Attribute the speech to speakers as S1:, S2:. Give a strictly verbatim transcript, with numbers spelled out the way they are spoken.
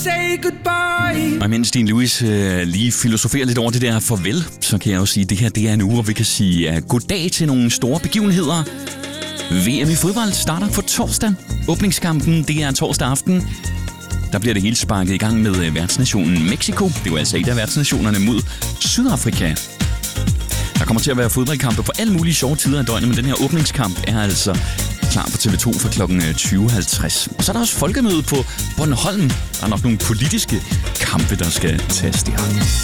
S1: say goodbye.
S2: Og mens Dean Lewis øh, lige filosoferer lidt over det der farvel, så kan jeg jo sige, at det her det er en uge, hvor vi kan sige uh, goddag til nogle store begivenheder. V M i fodbold starter på torsdag. Åbningskampen, det er torsdag aften. Der bliver det hele sparket i gang med uh, værtsnationen Mexico. Det er jo altså et af værtsnationerne mod Sydafrika. Der kommer til at være fodboldkampe på alle mulige sjove tider af døgnet, men den her åbningskamp er altså klar på T V to fra klokken tyve halvtreds. Og så er der også folkemøde på Bornholm. Der er nok nogle politiske kampe, der skal tages der.